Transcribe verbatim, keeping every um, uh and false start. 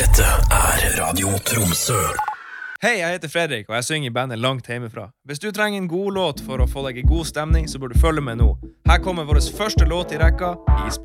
Dette er Radio Tromsø. Hei, jeg heter Fredrik, og jeg synger i bandet Langt hjemmefra. Hvis du trenger en god låt for å få deg i god stemning, så bør du følge med nå. Her kommer vår første låt i rekka, Is.